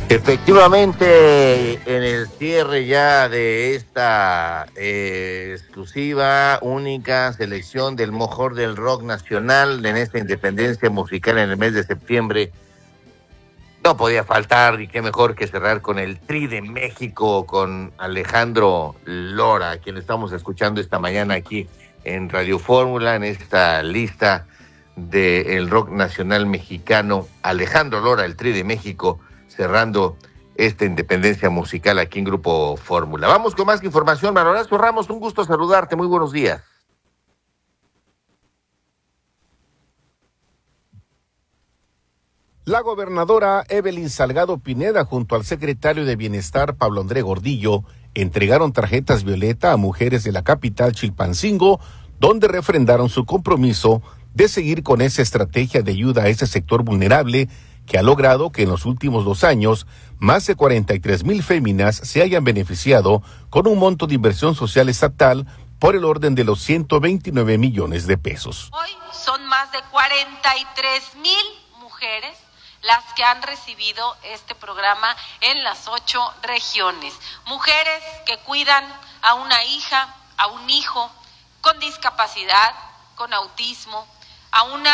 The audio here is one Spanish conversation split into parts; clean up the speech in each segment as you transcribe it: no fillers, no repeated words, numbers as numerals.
Efectivamente, en el cierre ya de esta exclusiva, única selección del mejor del rock nacional en esta independencia musical en el mes de septiembre, no podía faltar, y qué mejor que cerrar con el Tri de México, con Alejandro Lora, a quien estamos escuchando esta mañana aquí en Radio Fórmula, en esta lista del rock nacional mexicano. Alejandro Lora, el Tri de México, cerrando esta independencia musical aquí en Grupo Fórmula. Vamos con más información. Manuel Horacio Ramos, un gusto saludarte. Muy buenos días. La gobernadora Evelyn Salgado Pineda junto al secretario de Bienestar Pablo André Gordillo entregaron tarjetas violeta a mujeres de la capital Chilpancingo, donde refrendaron su compromiso de seguir con esa estrategia de ayuda a ese sector vulnerable que ha logrado que en los últimos 2 años más de 43,000 féminas se hayan beneficiado con un monto de inversión social estatal por el orden de los 129 millones de pesos. Hoy son más de 43,000 mujeres las que han recibido este programa en las 8 regiones. Mujeres que cuidan a una hija, a un hijo con discapacidad, con autismo, a una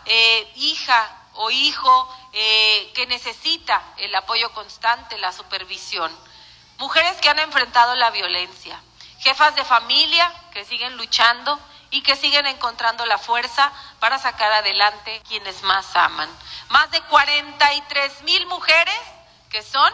hija o hijo que necesita el apoyo constante, la supervisión. Mujeres que han enfrentado la violencia, jefas de familia que siguen luchando y que siguen encontrando la fuerza para sacar adelante quienes más aman. Más de 43,000 mujeres, que son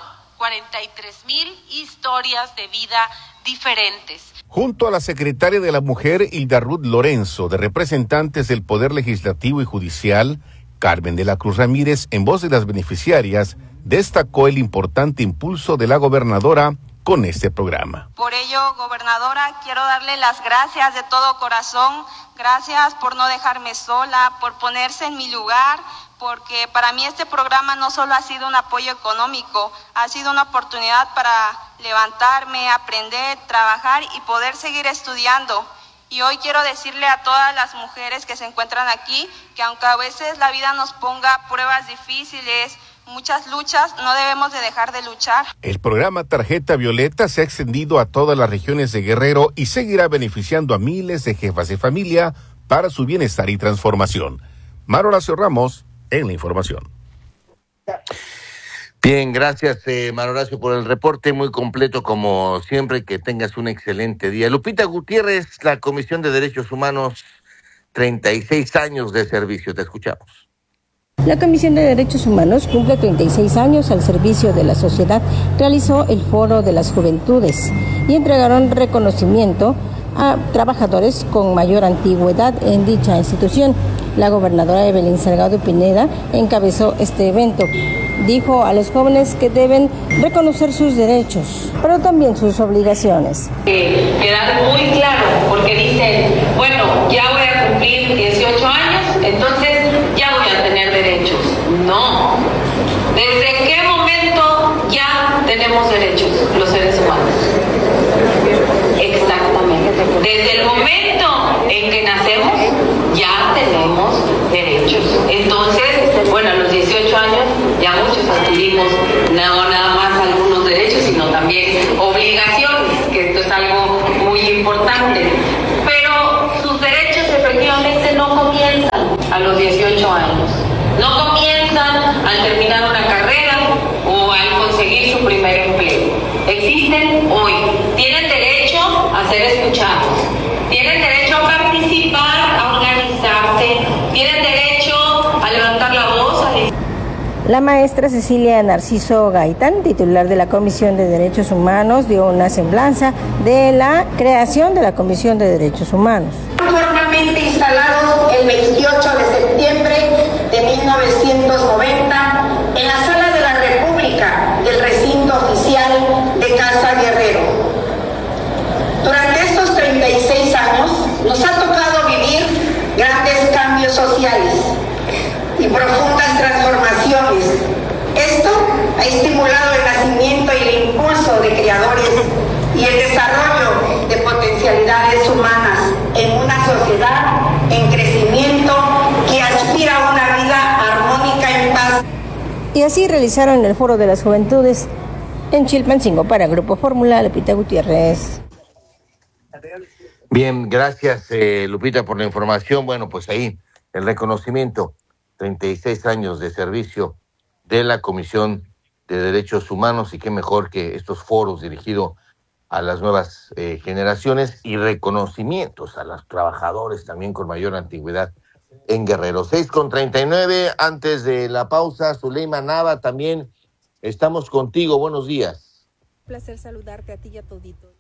43,000 historias de vida diferentes. Junto a la secretaria de la Mujer, Hilda Ruth Lorenzo, de representantes del Poder Legislativo y Judicial, Carmen de la Cruz Ramírez, en voz de las beneficiarias, destacó el importante impulso de la gobernadora con este programa. Por ello, gobernadora, quiero darle las gracias de todo corazón. Gracias por no dejarme sola, por ponerse en mi lugar, porque para mí este programa no solo ha sido un apoyo económico, ha sido una oportunidad para levantarme, aprender, trabajar y poder seguir estudiando. Y hoy quiero decirle a todas las mujeres que se encuentran aquí que aunque a veces la vida nos ponga pruebas difíciles, muchas luchas, no debemos de dejar de luchar. El programa Tarjeta Violeta se ha extendido a todas las regiones de Guerrero y seguirá beneficiando a miles de jefas de familia para su bienestar y transformación. Manuel Horacio Ramos, en la información. Bien, gracias Manuel Horacio por el reporte, muy completo como siempre, que tengas un excelente día. Lupita Gutiérrez, la Comisión de Derechos Humanos, 36 años de servicio, te escuchamos. La Comisión de Derechos Humanos cumple 36 años al servicio de la sociedad, realizó el Foro de las Juventudes y entregaron reconocimiento a trabajadores con mayor antigüedad en dicha institución. La gobernadora Evelyn Salgado Pineda encabezó este evento. Dijo a los jóvenes que deben reconocer sus derechos, pero también sus obligaciones. Quedar muy claro, porque dicen, bueno, ya voy a cumplir 18 años, entonces ya voy a tener derechos. No. ¿Desde qué momento ya tenemos derechos los seres humanos? Exactamente. Desde el momento en que nacemos, ya tenemos derechos. Entonces, bueno, a los 18 años ya muchos adquirimos no nada más algunos derechos, sino también obligaciones, que esto es algo muy importante. Pero sus derechos efectivamente no comienzan a los 18 años. No comienzan al terminar una carrera o al conseguir su primer empleo. Existen hoy. Tienen derecho a ser escuchados. Tienen derecho a participar, a organizarse. Tienen derecho a levantar la voz. La maestra Cecilia Narciso Gaitán, titular de la Comisión de Derechos Humanos, dio una semblanza de la creación de la Comisión de Derechos Humanos. Formalmente instalados el 28 de septiembre de 1990 en la Sala de la República del recinto oficial de Casa Guerrero. Durante estos 36 años nos ha tocado vivir grandes cambios sociales y profundas transformaciones. Esto ha estimulado el nacimiento y el impulso de creadores y el desarrollo de potencialidades humanas en una sociedad en crecimiento que aspira a una vida armónica en paz. Y así realizaron el Foro de las Juventudes en Chilpancingo. Para Grupo Fórmula, Lupita Gutiérrez. Bien, gracias Lupita por la información. Bueno, pues ahí el reconocimiento, 36 años de servicio de la Comisión de Derechos Humanos, y qué mejor que estos foros dirigidos a las nuevas generaciones y reconocimientos a los trabajadores también con mayor antigüedad en Guerrero. 6:39, antes de la pausa, Zuleima Nava, también estamos contigo, buenos días. Un placer saludarte a ti y a tu auditorio.